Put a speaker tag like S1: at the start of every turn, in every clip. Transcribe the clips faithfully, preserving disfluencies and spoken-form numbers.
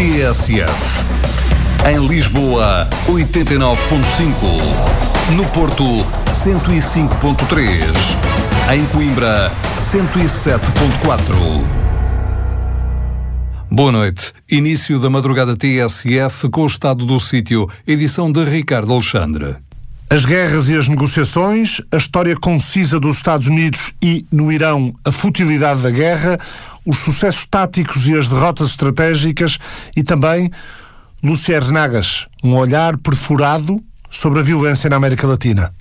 S1: T S F. Em Lisboa, oitenta e nove ponto cinco. No Porto, cento e cinco ponto três. Em Coimbra, cento e sete ponto quatro. Boa noite. Início da madrugada T S F com o estado do sítio, edição de Ricardo Alexandre.
S2: As guerras e as negociações, a história concisa dos Estados Unidos e, no Irão, a futilidade da guerra, os sucessos táticos e as derrotas estratégicas e também Lúcia Ernagas, um olhar perfurado sobre a violência na América Latina.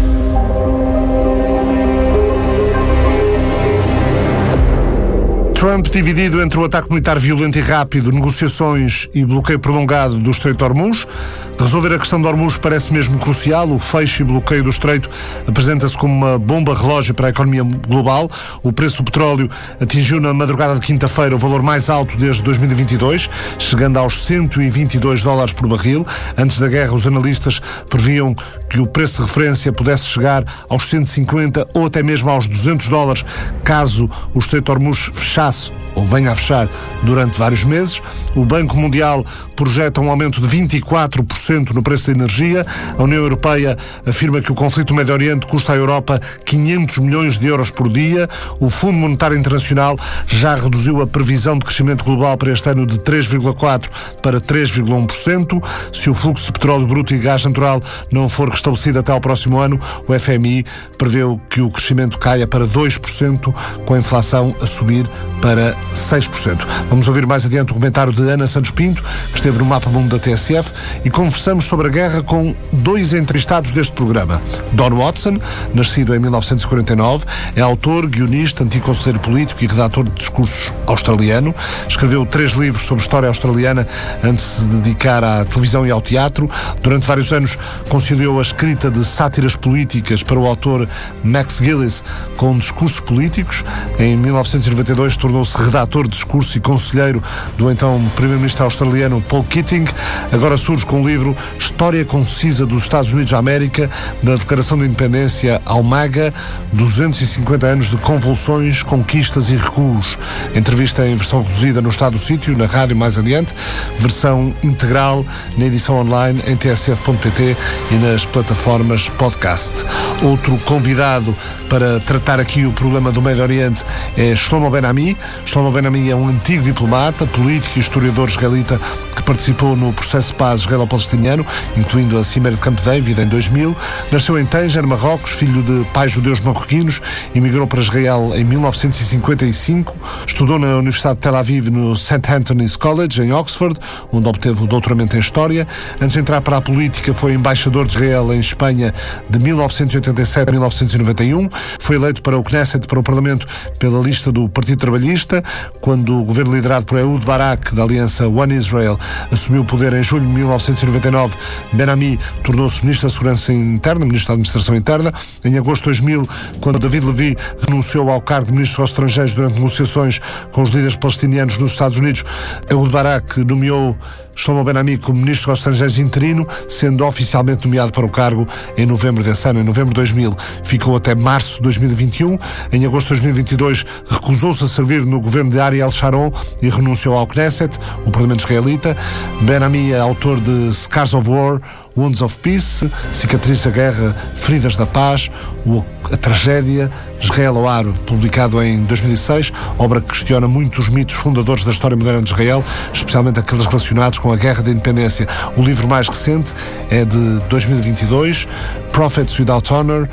S2: Trump, dividido entre o ataque militar violento e rápido, negociações e bloqueio prolongado do Estreito de Hormuz. Resolver a questão de Hormuz parece mesmo crucial. O fecho e bloqueio do Estreito apresenta-se como uma bomba relógio para a economia global. O preço do petróleo atingiu na madrugada de quinta-feira o valor mais alto desde dois mil e vinte e dois, chegando aos cento e vinte e dois dólares por barril. Antes da guerra, os analistas previam que o preço de referência pudesse chegar aos cento e cinquenta ou até mesmo aos duzentos dólares, caso o Estreito de Hormuz fechasse ou venha a fechar durante vários meses. O Banco Mundial projeta um aumento de vinte e quatro por cento no preço da energia. A União Europeia afirma que o conflito no Médio Oriente custa à Europa quinhentos milhões de euros por dia. O Fundo Monetário Internacional já reduziu a previsão de crescimento global para este ano de três vírgula quatro por cento para três vírgula um por cento. Se o fluxo de petróleo bruto e gás natural não for restabelecido até ao próximo ano, o F M I prevê que o crescimento caia para dois por cento, com a inflação a subir para seis por cento. Vamos ouvir mais adiante o comentário de Ana Santos Pinto, que esteve no Mapa Mundo da T S F, e conversamos sobre a guerra com dois entrevistados deste programa. Don Watson, nascido em mil novecentos e quarenta e nove, é autor, guionista, antigo conselheiro político e redator de discursos australiano. Escreveu três livros sobre história australiana antes de se dedicar à televisão e ao teatro. Durante vários anos conciliou a escrita de sátiras políticas para o autor Max Gillis com discursos políticos. Em mil novecentos e noventa e dois tornou-se redator de discurso e conselheiro do então primeiro-ministro australiano Paul Keating. Agora surge com o livro História Concisa dos Estados Unidos da América, da Declaração de Independência ao MAGA, duzentos e cinquenta anos de convulsões, conquistas e recuos. Entrevista em versão reduzida no Estado do Sítio, na rádio mais adiante, versão integral na edição online em t s f ponto p t e nas plataformas podcast. Outro convidado para tratar aqui o problema do Médio Oriente é Shlomo Ben-Ami. Shlomo Ben-Ami é um antigo diplomata, político e historiador israelita que participou no processo de paz israelo-palestiniano, incluindo a Cimeira de Camp David em dois mil. Nasceu em Tanger, Marrocos, filho de pais judeus marroquinos, emigrou para Israel em mil novecentos e cinquenta e cinco, estudou na Universidade de Tel Aviv no Saint Anthony's College, em Oxford, onde obteve o doutoramento em História. Antes de entrar para a política, foi embaixador de Israel em Espanha de mil novecentos e oitenta e sete a mil novecentos e noventa e um. Foi eleito para o Knesset, para o Parlamento, pela lista do Partido Trabalhista. Quando o governo liderado por Ehud Barak, da aliança One Israel, assumiu o poder em julho de mil novecentos e noventa e nove, Ben-Ami tornou-se Ministro da Segurança Interna, Ministro da Administração Interna. Em agosto de dois mil, quando David Levy renunciou ao cargo de Ministro dos Estrangeiros durante negociações com os líderes palestinianos nos Estados Unidos, Ehud Barak nomeou Shlomo Ben-Ami como Ministro dos Estrangeiros interino, sendo oficialmente nomeado para o cargo em novembro desse ano. Em novembro de dois mil, ficou até março de dois mil e vinte e um. Em agosto de dois mil e vinte e dois, recusou-se a servir no governo de Ariel Sharon e renunciou ao Knesset, o Parlamento israelita. Ben-Ami é autor de Scars of War, Wounds of Peace, Cicatrizes da Guerra, Feridas da Paz, A Tragédia, Israel ao Aro, publicado em dois mil e seis, obra que questiona muito os mitos fundadores da história moderna de Israel, especialmente aqueles relacionados com a Guerra da Independência. O livro mais recente é de dois mil e vinte e dois, Prophets Without Honor,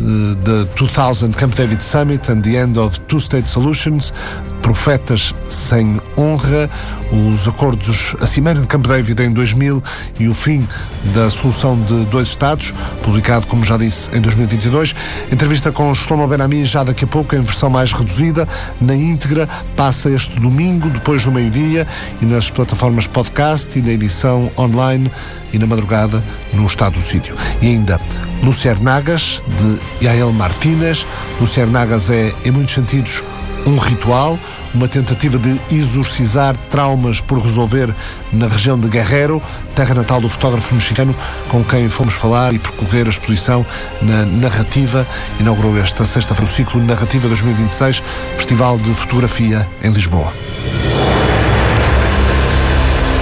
S2: The dois mil Camp David Summit and the End of Two-State Solutions, Profetas sem Honra, os acordos, a Cimeira de Camp David em dois mil e o fim da solução de dois Estados, publicado, como já disse, em dois mil e vinte e dois. Entrevista com Shlomo Ben-Ami já daqui a pouco, em versão mais reduzida, na íntegra, passa este domingo, depois do meio-dia, e nas plataformas podcast e na edição online e na madrugada no Estado do Sítio. E ainda Lúcia Ernagas, de Yael Martínez. Lúcia Ernagas é, em muitos sentidos, um ritual, uma tentativa de exorcizar traumas por resolver na região de Guerrero, terra natal do fotógrafo mexicano com quem fomos falar e percorrer a exposição na Narrativa. Inaugurou esta sexta-feira o ciclo Narrativa dois mil e vinte e seis, Festival de Fotografia em Lisboa.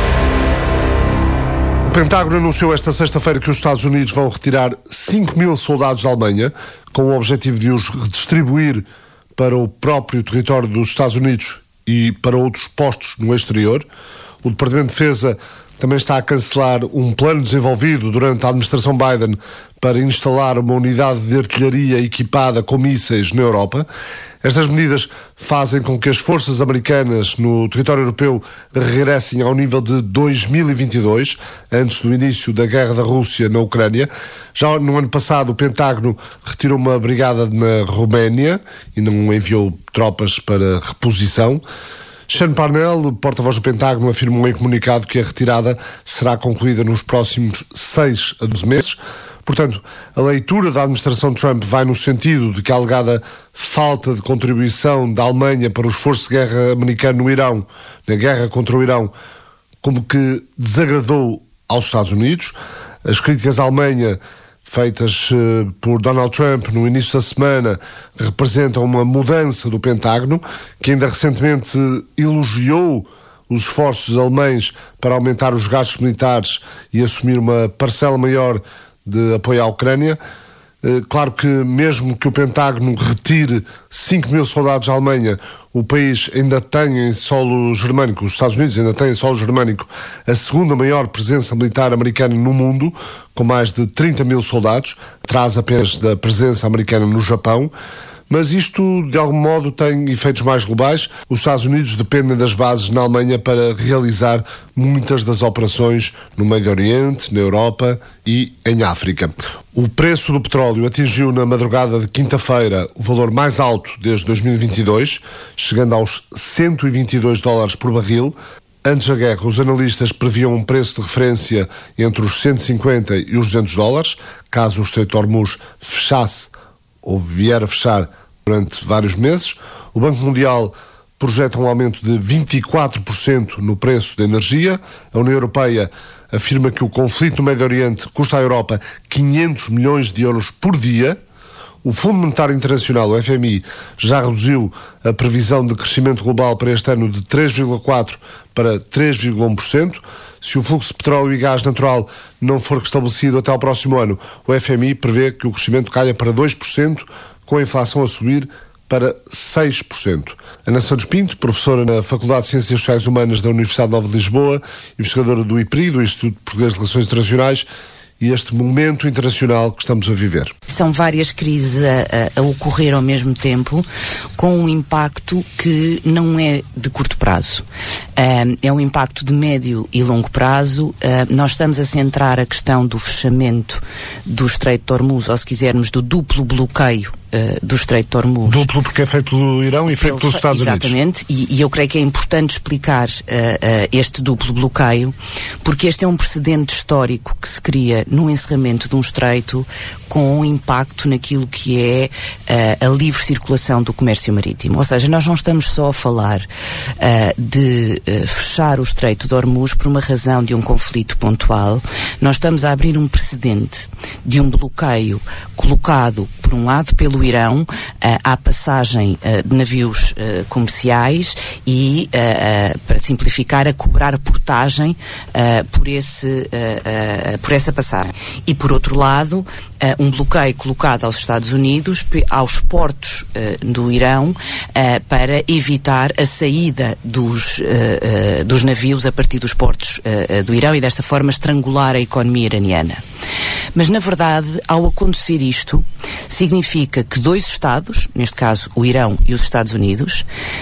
S2: Pentágono anunciou esta sexta-feira que os Estados Unidos vão retirar cinco mil soldados da Alemanha, com o objetivo de os redistribuir para o próprio território dos Estados Unidos e para outros postos no exterior. O Departamento de Defesa também está a cancelar um plano desenvolvido durante a administração Biden para instalar uma unidade de artilharia equipada com mísseis na Europa. Estas medidas fazem com que as forças americanas no território europeu regressem ao nível de dois mil e vinte e dois, antes do início da guerra da Rússia na Ucrânia. Já no ano passado, o Pentágono retirou uma brigada na Roménia e não enviou tropas para reposição. Sean Parnell, porta-voz do Pentágono, afirmou em comunicado que a retirada será concluída nos próximos seis a doze meses. Portanto, a leitura da administração Trump vai no sentido de que a alegada falta de contribuição da Alemanha para o esforço de guerra americano no Irão, na guerra contra o Irão, como que desagradou aos Estados Unidos. As críticas à Alemanha feitas uh, por Donald Trump no início da semana representam uma mudança do Pentágono, que ainda recentemente elogiou os esforços alemães para aumentar os gastos militares e assumir uma parcela maior de apoio à Ucrânia. Claro que mesmo que o Pentágono retire cinco mil soldados da Alemanha, o país ainda tem em solo germânico, os Estados Unidos ainda têm em solo germânico a segunda maior presença militar americana no mundo, com mais de trinta mil soldados, atrás apenas da presença americana no Japão. Mas isto, de algum modo, tem efeitos mais globais. Os Estados Unidos dependem das bases na Alemanha para realizar muitas das operações no Médio Oriente, na Europa e em África. O preço do petróleo atingiu na madrugada de quinta-feira o valor mais alto desde dois mil e vinte e dois, chegando aos cento e vinte e dois dólares por barril. Antes da guerra, os analistas previam um preço de referência entre os cento e cinquenta e os duzentos dólares, caso o Estreito de Hormuz fechasse ou vier a fechar durante vários meses. O Banco Mundial projeta um aumento de vinte e quatro por cento no preço da energia. A União Europeia afirma que o conflito no Médio Oriente custa à Europa quinhentos milhões de euros por dia. O Fundo Monetário Internacional, o F M I, já reduziu a previsão de crescimento global para este ano de três vírgula quatro por cento para três vírgula um por cento. Se o fluxo de petróleo e gás natural não for restabelecido até ao próximo ano, o F M I prevê que o crescimento caia para dois por cento, com a inflação a subir para seis por cento. Ana Santos Pinto, professora na Faculdade de Ciências Sociais Humanas da Universidade Nova de Lisboa, investigadora do I P R I, do Instituto Português de Relações Internacionais, e este momento internacional que estamos a viver.
S3: São várias crises a, a ocorrer ao mesmo tempo, com um impacto que não é de curto prazo. Uh, é um impacto de médio e longo prazo. Uh, nós estamos a centrar a questão do fechamento do Estreito de Hormuz, ou se quisermos, do duplo bloqueio Uh, do Estreito de Hormuz.
S2: Duplo porque é feito pelo Irão e feito Pelo, pelos Estados
S3: exatamente, Unidos. Exatamente, e, e eu creio que é importante explicar uh, uh, este duplo bloqueio, porque este é um precedente histórico que se cria no encerramento de um estreito com um impacto naquilo que é uh, a livre circulação do comércio marítimo. Ou seja, nós não estamos só a falar uh, de uh, fechar o Estreito de Hormuz por uma razão de um conflito pontual. Nós estamos a abrir um precedente de um bloqueio colocado, por um lado, pelo Irão uh, à passagem uh, de navios uh, comerciais e, uh, uh, para simplificar, a cobrar portagem uh, por, esse, uh, uh, por essa passagem. E, por outro lado, uh, um bloqueio colocado aos Estados Unidos, aos portos uh, do Irão, uh, para evitar a saída dos, uh, uh, dos navios a partir dos portos uh, uh, do Irão e, desta forma, estrangular a economia iraniana. Mas, na verdade, ao acontecer isto, significa que dois Estados, neste caso o Irão e os Estados Unidos,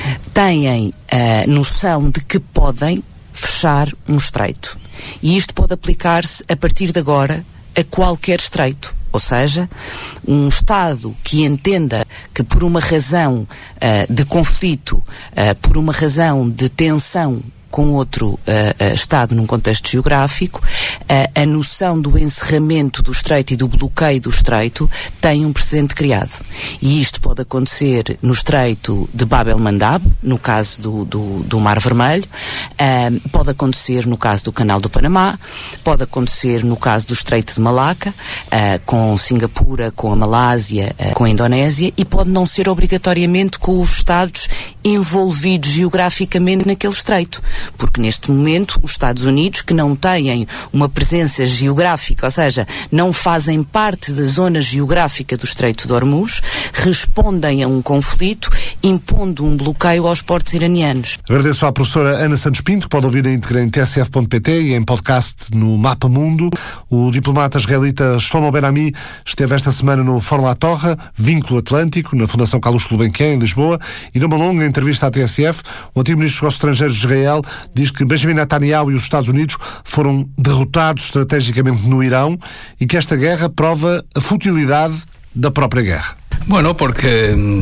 S3: têm a noção de que podem fechar um estreito. E isto pode aplicar-se, a partir de agora, a qualquer estreito. Ou seja, um Estado que entenda que por uma razão uh, de conflito, uh, por uma razão de tensão com outro uh, uh, Estado num contexto geográfico, uh, a noção do encerramento do estreito e do bloqueio do estreito tem um precedente criado. E isto pode acontecer no estreito de Bab el-Mandab, no caso do, do, do Mar Vermelho, Uh, pode acontecer no caso do Canal do Panamá, pode acontecer no caso do Estreito de Malaca, uh, com Singapura, com a Malásia, uh, com a Indonésia, e pode não ser obrigatoriamente com os Estados envolvidos geograficamente naquele estreito, porque neste momento os Estados Unidos, que não têm uma presença geográfica, ou seja, não fazem parte da zona geográfica do Estreito de Hormuz, respondem a um conflito impondo um bloqueio aos portos iranianos.
S2: Agradeço à professora Ana Santos Pinto, que pode ouvir a íntegra em t s f ponto p t e em podcast no Mapa Mundo. O diplomata israelita Shlomo Ben-Ami esteve esta semana no Fórum La Torre, Vínculo Atlântico, na Fundação Carlos Gulbenkian, em Lisboa, e numa longa entrevista à T S F, o antigo ministro dos Negócios Estrangeiros de Israel diz que Benjamin Netanyahu e os Estados Unidos foram derrotados estrategicamente no Irão e que esta guerra prova a futilidade da própria guerra.
S4: Bueno, porque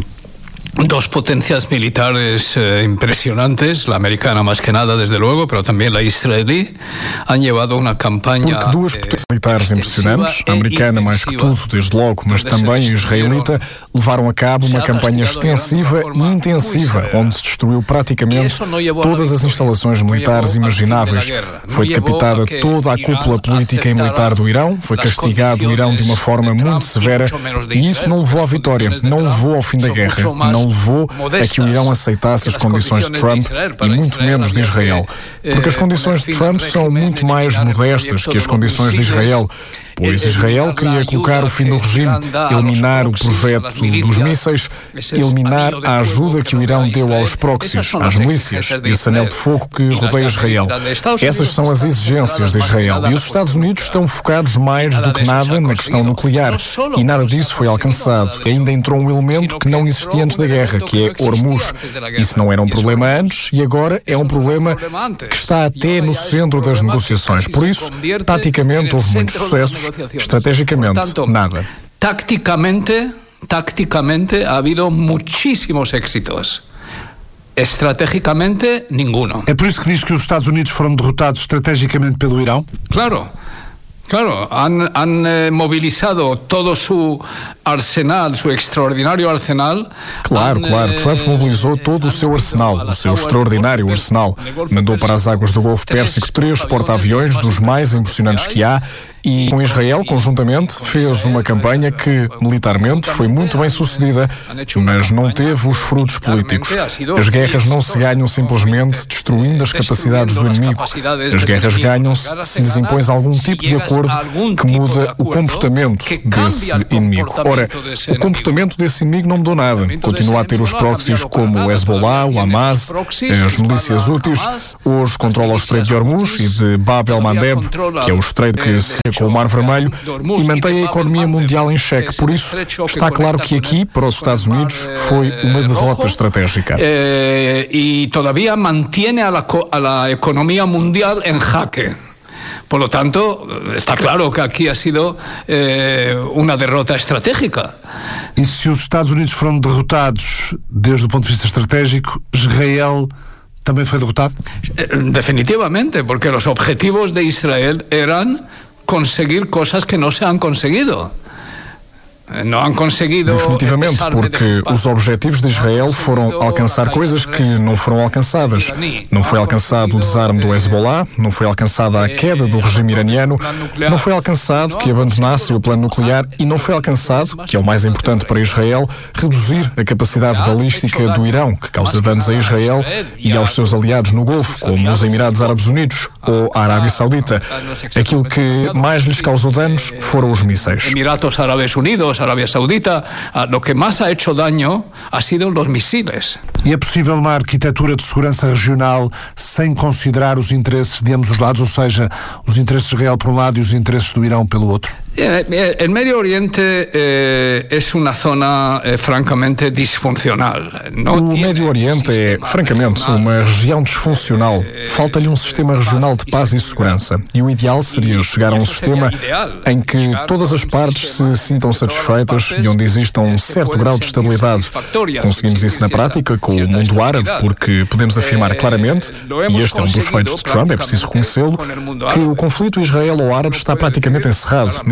S4: dos potencias militares eh, impresionantes, la americana más que nada, desde luego, pero también la israelí, han llevado una campaña.
S5: Porque duas potências militares impressionantes, a americana mais que tudo, desde logo, mas também a israelita, levaram a cabo uma campanha extensiva e intensiva, onde se destruiu praticamente todas as instalações militares imagináveis. Foi decapitada toda a cúpula política e militar do Irão, foi castigado o Irão de uma forma muito severa, e isso não levou à vitória, não levou ao fim da guerra, não levou a que o Irão aceitasse as condições de Trump e muito menos de Israel. Porque as condições de Trump são muito mais modestas que as condições de Israel. Pois Israel queria colocar o fim do regime, eliminar o projeto dos mísseis, eliminar a ajuda que o Irão deu aos proxies, às milícias, esse anel de fogo que rodeia Israel. Essas são as exigências de Israel. E os Estados Unidos estão focados mais do que nada na questão nuclear. E nada disso foi alcançado. E ainda entrou um elemento que não existia antes da guerra, que é Hormuz. Isso não era um problema antes e agora é um problema que está até no centro das negociações. Por isso, taticamente, houve muitos sucessos. Estrategicamente, nada.
S4: Tácticamente, tácticamente ha habido muchísimos éxitos. Estratégicamente, ninguno.
S2: É por isso que diz que os Estados Unidos foram derrotados estrategicamente pelo Irão?
S4: Claro. Claro, han, han eh, movilizado todo su arsenal, su extraordinario arsenal.
S5: Claro, han, claro. Trump mobilizou todo o seu arsenal, o seu extraordinário arsenal. Mandou para as águas do Golfo Pérsico três porta-aviões dos mais impressionantes que há e, com Israel, conjuntamente, fez uma campanha que, militarmente, foi muito bem sucedida, mas não teve os frutos políticos. As guerras não se ganham simplesmente destruindo as capacidades do inimigo. As guerras ganham-se se lhes impões algum tipo de acordo que muda o comportamento desse inimigo. Ora, o comportamento desse inimigo não mudou nada. Continua a ter os proxies como o Hezbollah, o Hamas, as milícias úteis. Hoje controla o Estreito de Hormuz e de Bab el-Mandeb, que é o estreito que se com o Mar Vermelho, e mantém a economia mundial em xeque. Por isso, está claro que aqui, para os Estados Unidos, foi uma derrota estratégica.
S4: E todavía mantiene a la, a la economía mundial en jaque. Por lo tanto, está claro que aquí ha sido eh, una derrota estratégica.
S2: E se os Estados Unidos foram derrotados desde o ponto de vista estratégico, Israel também foi derrotado?
S4: Definitivamente, porque los objetivos de Israel eran conseguir cosas que no se han conseguido.
S5: Definitivamente, porque os objetivos de Israel foram alcançar coisas que não foram alcançadas. Não foi alcançado o desarme do Hezbollah, não foi alcançada a queda do regime iraniano, não foi alcançado que abandonasse o plano nuclear e não foi alcançado, que é o mais importante para Israel, reduzir a capacidade balística do Irão, que causa danos a Israel e aos seus aliados no Golfo, como os Emirados Árabes Unidos ou a Arábia Saudita. Aquilo que mais lhes causou danos foram os mísseis.
S4: Emiratos Árabes Unidos, Arábia Saudita, lo que más ha hecho daño ha sido los misiles.
S2: E é possível uma arquitetura de segurança regional sem considerar os interesses de ambos os lados, ou seja, os interesses de Israel por um lado e os interesses do Irão pelo outro?
S4: El Medio Oriente eh, es una zona eh, francamente disfuncional.
S5: No o Médio Oriente é, francamente, uma região disfuncional. Falta-lhe um sistema regional de paz e segurança. E o ideal seria chegar a um sistema em que todas as partes se sintam satisfeitas e onde exista um certo grau de estabilidade. Conseguimos isso na prática com o mundo árabe, porque podemos afirmar claramente, e este é um dos feitos de Trump, é preciso reconhecê-lo, que o conflito israelo-árabe está praticamente encerrado. No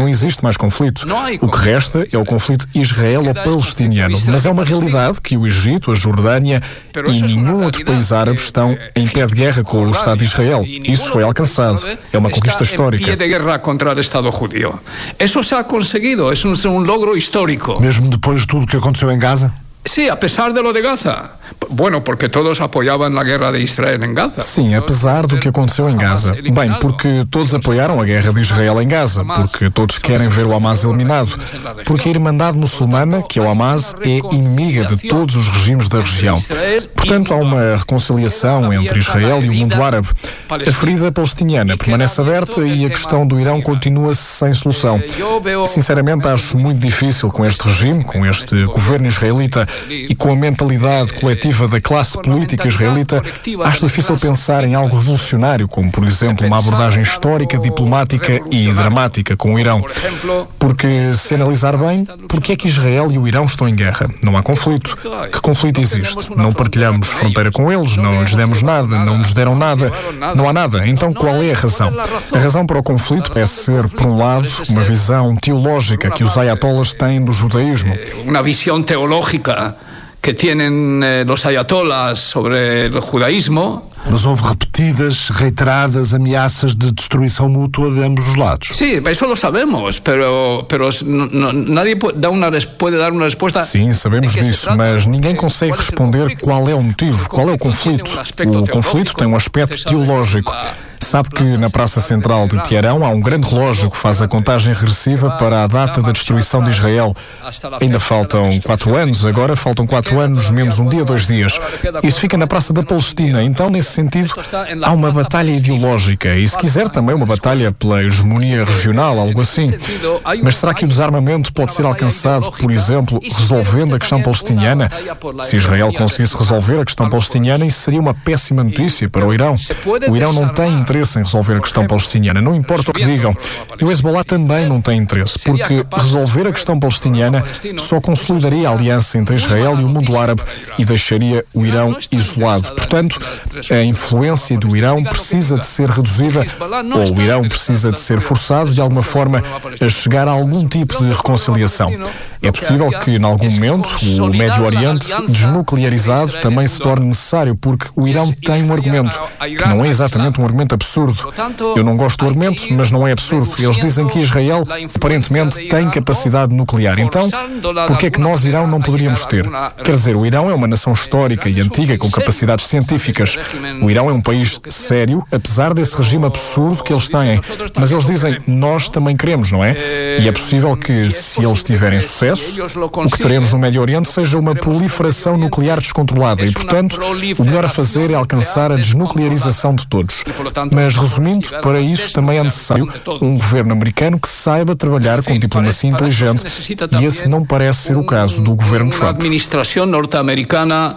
S5: existe mais conflito. O que resta é o conflito israelo-palestiniano. Mas é uma realidade que o Egito, a Jordânia e nenhum outro país árabe estão em pé de guerra com o Estado de Israel. Isso foi alcançado. É uma conquista histórica.
S4: Pé de guerra contra o Estado judío. Isso se ha conseguido. É um logro histórico.
S2: Mesmo depois de tudo o que aconteceu em Gaza?
S4: Sí, a pesar de lo de Gaza. Bueno, porque todos apoiavam a guerra de Israel em Gaza.
S5: Sim, apesar do que aconteceu em Gaza. Bem, porque todos apoiaram a guerra de Israel em Gaza, porque todos querem ver o Hamas eliminado, porque a Irmandade Muçulmana, que é o Hamas, é inimiga de todos os regimes da região. Portanto, há uma reconciliação entre Israel e o mundo árabe. A ferida palestiniana permanece aberta e a questão do Irão continua-se sem solução. Sinceramente, acho muito difícil com este regime, com este governo israelita e com a mentalidade coletiva da classe política israelita, acho difícil pensar em algo revolucionário, como, por exemplo, uma abordagem histórica, diplomática e dramática com o Irão. Porque, se analisar bem, porque é que Israel e o Irão estão em guerra? Não há conflito. Que conflito existe? Não partilhamos fronteira com eles, não lhes demos nada, não nos deram nada, não há nada. Então, qual é a razão? A razão para o conflito parece ser, por um lado, uma visão teológica que os ayatollahs têm do judaísmo.
S4: Uma visão teológica que tienen eh, los ayatolás sobre el judaísmo.
S2: Mas houve repetidas, reiteradas ameaças de destruição mútua de ambos os lados.
S4: Sí, eso lo sabemos, pero, pero no, nadie da una, puede dar uma resposta.
S5: Sim, sabemos disso, mas ninguém consegue responder qual é o motivo, qual é o conflito. O conflito tem um aspecto teológico. Sabe que na Praça Central de Teherão há um grande relógio que faz a contagem regressiva para a data da destruição de Israel. Ainda faltam quatro anos, agora faltam quatro anos, menos um dia, dois dias. Isso fica na Praça da Palestina. Então, nesse sentido, há uma batalha ideológica e, se quiser, também uma batalha pela hegemonia regional, algo assim. Mas será que o desarmamento pode ser alcançado, por exemplo, resolvendo a questão palestiniana? Se Israel conseguisse resolver a questão palestiniana, isso seria uma péssima notícia para o Irão. O Irão não tem interesse em resolver a questão palestiniana, não importa o que digam. E o Hezbollah também não tem interesse, porque resolver a questão palestiniana só consolidaria a aliança entre Israel e o mundo árabe e deixaria o Irão isolado. Portanto, a influência do Irão precisa de ser reduzida, ou o Irão precisa de ser forçado, de alguma forma, a chegar a algum tipo de reconciliação. É possível que, em algum momento, o Médio Oriente desnuclearizado também se torne necessário, porque o Irão tem um argumento, que não é exatamente um argumento absurdo. Eu não gosto do argumento, mas não é absurdo. Eles dizem que Israel, aparentemente, tem capacidade nuclear. Então, por que é que nós, Irão, não poderíamos ter? Quer dizer, o Irão é uma nação histórica e antiga, com capacidades científicas. O Irão é um país sério, apesar desse regime absurdo que eles têm. Mas eles dizem, nós também queremos, não é? E é possível que, se eles tiverem sucesso, o que teremos no Médio Oriente seja uma proliferação nuclear descontrolada e, portanto, o melhor a fazer é alcançar a desnuclearização de todos. Mas, resumindo, para isso também é necessário um governo americano que saiba trabalhar com diplomacia inteligente e esse não parece ser o caso do governo Trump.
S4: Uma administração norte-americana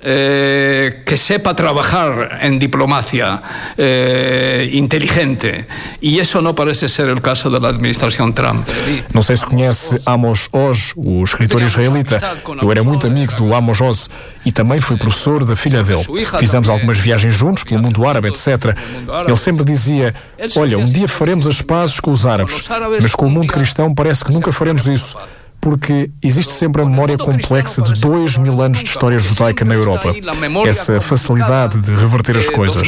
S4: Eh, que sepa trabajar en diplomacia eh, inteligente, e isso não parece ser o caso da administração Trump.
S5: Não sei se conhece Amos Oz, o escritor israelita. Eu era muito amigo do Amos Oz e também fui professor da filha dele. Fizemos algumas viagens juntos pelo mundo árabe, etcétera. Ele sempre dizia, olha, um dia faremos as pazes com os árabes, mas com o mundo cristão parece que nunca faremos isso. Porque existe sempre a memória complexa de dois mil anos de história judaica na Europa. Essa facilidade de reverter as coisas.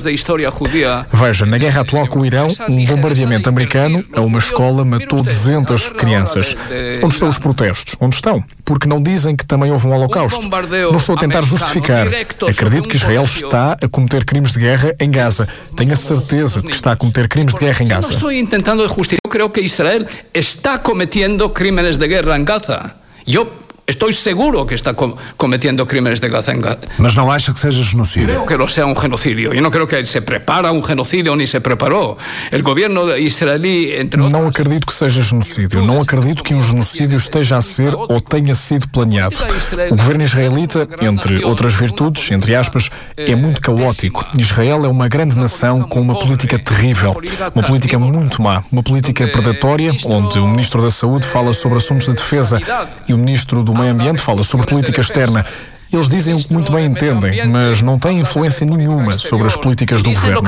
S5: Veja, na guerra atual com o Irão, um bombardeamento americano a uma escola matou duzentas crianças. Onde estão os protestos? Onde estão? Porque não dizem que também houve um holocausto. Não estou a tentar justificar. Acredito que Israel está a cometer crimes de guerra em Gaza. Tenho a certeza de que está a cometer crimes de guerra em Gaza.
S4: Não estou tentando justificar. Eu creio que Israel está cometendo crimes de guerra em Gaza. Eu estou seguro que está cometendo crimes de guerra em Gaza.
S2: Mas não acha que seja genocídio?
S4: Creo que não seja um genocídio. Eu não creio que se prepara um genocídio, nem se preparou. O governo israelí, entre outras...
S5: Não acredito que seja genocídio. Não acredito que um genocídio esteja a ser ou tenha sido planeado. O governo israelita, entre outras virtudes, entre aspas, é muito caótico. Israel é uma grande nação com uma política terrível. Uma política muito má. Uma política predatória, onde o Ministro da Saúde fala sobre assuntos de defesa e o Ministro do Meio Ambiente fala sobre política externa. Eles dizem o que muito bem entendem, mas não têm influência nenhuma sobre as políticas do governo.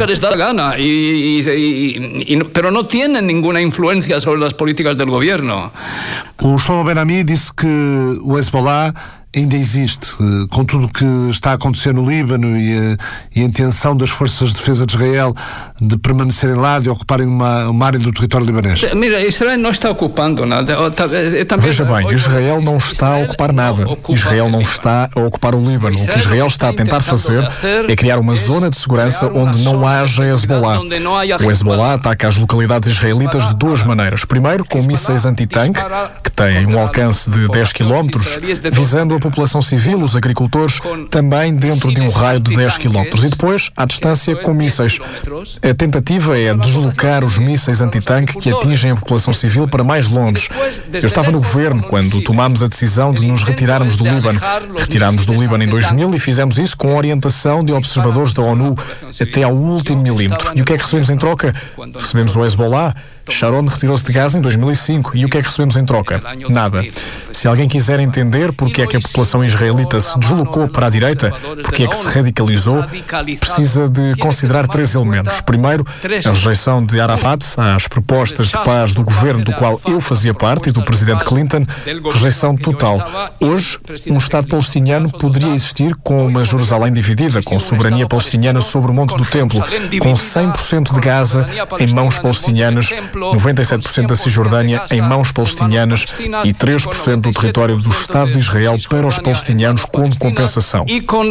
S4: Pero no tienen ninguna influencia sobre las políticas del gobierno.
S2: O Shlomo Ben-Ami disse que o Hezbollah ainda existe, com tudo o que está a acontecer no Líbano e a, e a intenção das forças de defesa de Israel de permanecerem lá, de ocuparem uma, uma área do território libanês.
S4: Mira, Israel não está ocupando nada.
S5: Veja bem, Israel não está a ocupar nada. Israel não está a ocupar o Líbano. O que Israel está a tentar fazer é criar uma zona de segurança onde não haja Hezbollah. O Hezbollah ataca as localidades israelitas de duas maneiras. Primeiro, com mísseis antitanque, que têm um alcance de dez quilómetros, visando a população civil, os agricultores, também dentro de um raio de dez quilómetros. E depois, à distância, com mísseis. A tentativa é deslocar os mísseis antitanque que atingem a população civil para mais longe. Eu estava no governo quando tomámos a decisão de nos retirarmos do Líbano. Retirámos do Líbano em dois mil e fizemos isso com orientação de observadores da ONU até ao último milímetro. E o que é que recebemos em troca? Recebemos o Hezbollah. Sharon retirou-se de Gaza em dois mil e cinco. E o que é que recebemos em troca? Nada. Se alguém quiser entender porque é que a população israelita se deslocou para a direita, porque é que se radicalizou, precisa de considerar três elementos. Primeiro, a rejeição de Arafat às propostas de paz do governo do qual eu fazia parte e do presidente Clinton, rejeição total. Hoje, um Estado palestiniano poderia existir com uma Jerusalém dividida, com soberania palestiniana sobre o Monte do Templo, com cem por cento de Gaza em mãos palestinianas, noventa e sete por cento da Cisjordânia em mãos palestinianas e três por cento do território do Estado de Israel para os palestinianos como compensação.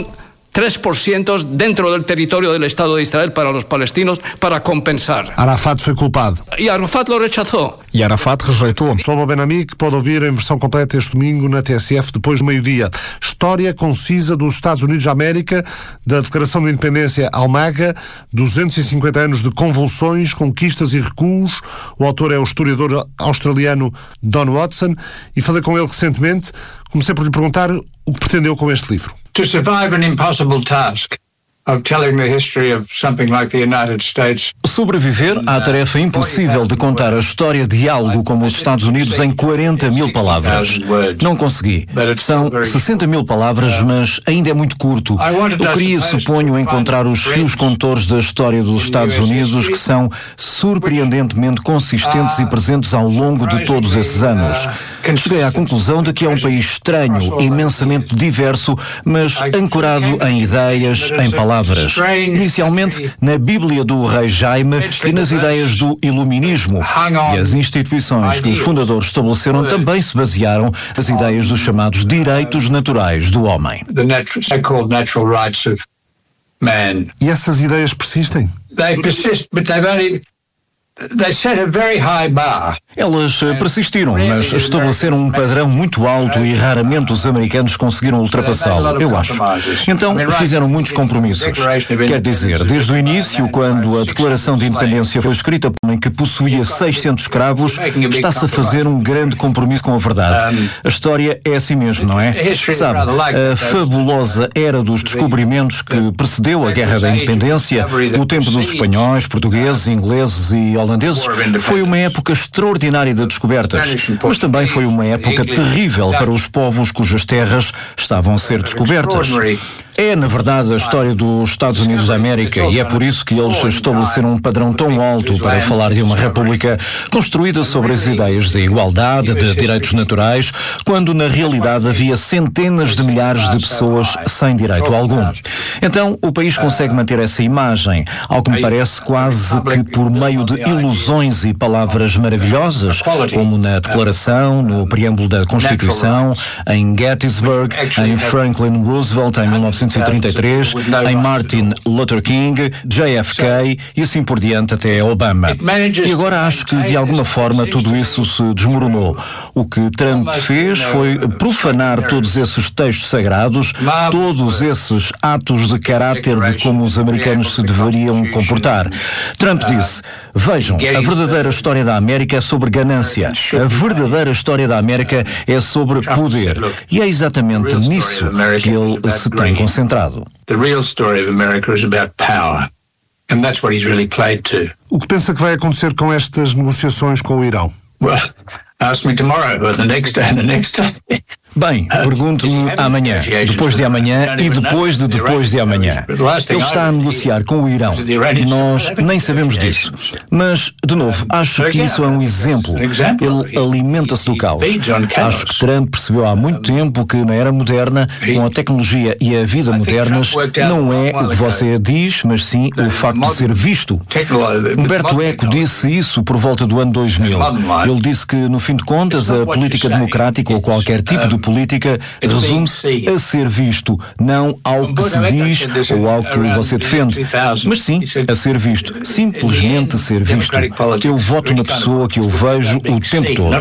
S4: três por cento dentro do território do Estado de Israel para os palestinos para compensar.
S2: Arafat foi culpado.
S4: E Arafat lo rechazou.
S5: E Arafat rejeitou.
S2: Shlomo Ben-Ami, que pode ouvir em versão completa este domingo na T S F depois do meio-dia. História concisa dos Estados Unidos da América, da Declaração de Independência Almaga, duzentos e cinquenta anos de convulsões, conquistas e recuos. O autor é o historiador australiano Don Watson e falei com ele recentemente. Comecei por lhe perguntar o que pretendeu com este livro.
S6: To survive an impossible task of telling the history of something like the United States.
S7: Sobreviver à tarefa impossível de contar a história de algo como os Estados Unidos em quarenta mil palavras. Não consegui. São sessenta mil palavras, mas ainda é muito curto. Eu queria, suponho, encontrar os fios condutores da história dos Estados Unidos que são surpreendentemente consistentes e presentes ao longo de todos esses anos. Cheguei à conclusão de que é um país estranho, imensamente diverso, mas ancorado em ideias, em palavras. Inicialmente na Bíblia do Rei Jaime e nas ideias do Iluminismo. E as instituições que os fundadores estabeleceram também se basearam nas ideias dos chamados direitos naturais do homem.
S2: E essas ideias persistem?
S6: They persist, but they've only They set a very high bar.
S7: Elas persistiram, mas estabeleceram um padrão muito alto e raramente os americanos conseguiram ultrapassá-lo, eu acho. Então fizeram muitos compromissos. Quer dizer, desde o início, quando a Declaração de Independência foi escrita por um homem que possuía seiscentos escravos, está-se a fazer um grande compromisso com a verdade. A história é assim mesmo, não é? Sabe, a fabulosa era dos descobrimentos que precedeu a Guerra da Independência, o tempo dos espanhóis, portugueses, ingleses e holandeses, foi uma época extraordinária de descobertas, mas também foi uma época terrível para os povos cujas terras estavam a ser descobertas. É, na verdade, a história dos Estados Unidos da América e é por isso que eles estabeleceram um padrão tão alto para falar de uma república construída sobre as ideias de igualdade, de direitos naturais, quando na realidade havia centenas de milhares de pessoas sem direito algum. Então, o país consegue manter essa imagem, ao que me parece quase que por meio de ilusões e palavras maravilhosas, como na Declaração, no preâmbulo da Constituição, em Gettysburg, em Franklin Roosevelt em mil novecentos e trinta e três, em Martin Luther King, J F K e assim por diante até Obama. E agora acho que de alguma forma tudo isso se desmoronou. O que Trump fez foi profanar todos esses textos sagrados, todos esses atos de caráter de como os americanos se deveriam comportar. Trump disse: vejam, a verdadeira história da América é sobre ganância. A verdadeira história da América é sobre poder. E é exatamente nisso que ele se tem concentrado.
S2: O que pensa que vai acontecer com estas negociações com o Irão?
S6: Well, ask me tomorrow or the next day and the next day.
S7: Bem, pergunto-me amanhã, depois de amanhã e depois de depois de amanhã. Ele está a negociar com o Irão. Nós nem sabemos disso. Mas, de novo, acho que isso é um exemplo. Ele alimenta-se do caos. Acho que Trump percebeu há muito tempo que na era moderna, com a tecnologia e a vida modernas, não é o que você diz, mas sim o facto de ser visto. Humberto Eco disse isso por volta do ano dois mil. Ele disse que, no fim de contas, a política democrática ou qualquer tipo de política resume-se a ser visto, não ao que se diz ou ao que você defende, mas sim a ser visto, simplesmente ser visto. Eu voto na pessoa que eu vejo o tempo todo.